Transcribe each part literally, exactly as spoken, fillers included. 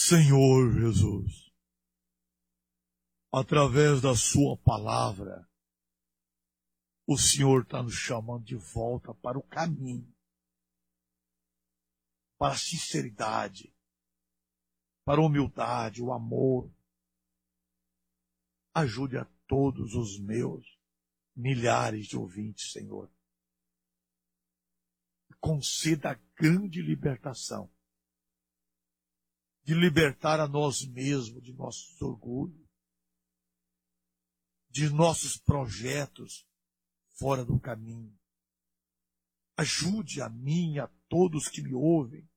Senhor Jesus, através da sua palavra, o Senhor está nos chamando de volta para o caminho, para a sinceridade, para a humildade, o amor. Ajude a todos os meus milhares de ouvintes, Senhor. Conceda a grande libertação, de libertar a nós mesmos de nossos orgulhos, de nossos projetos fora do caminho. Ajude a mim e a todos que me ouvem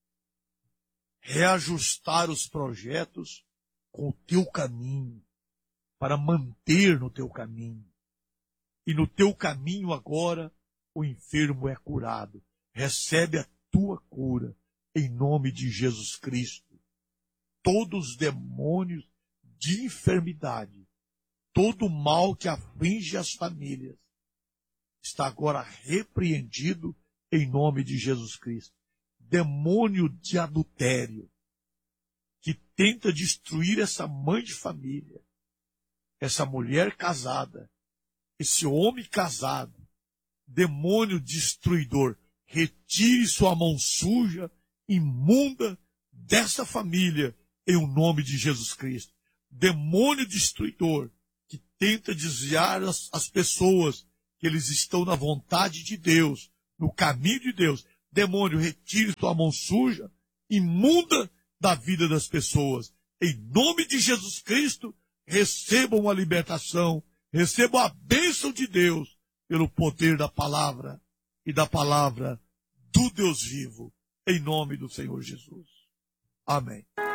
reajustar os projetos com o teu caminho, para manter no teu caminho. E no teu caminho agora o enfermo é curado. Recebe a tua cura em nome de Jesus Cristo. Todos os demônios de enfermidade, todo o mal que aflige as famílias, está agora repreendido em nome de Jesus Cristo. Demônio de adultério, que tenta destruir essa mãe de família, essa mulher casada, esse homem casado, demônio destruidor, retire sua mão suja, imunda, dessa família, em o nome de Jesus Cristo. Demônio destruidor, que tenta desviar as, as pessoas, que eles estão na vontade de Deus, no caminho de Deus. Demônio, retire sua mão suja, imunda da vida das pessoas. Em nome de Jesus Cristo, recebam a libertação, recebam a bênção de Deus, pelo poder da palavra e da palavra do Deus vivo, em nome do Senhor Jesus. Amém.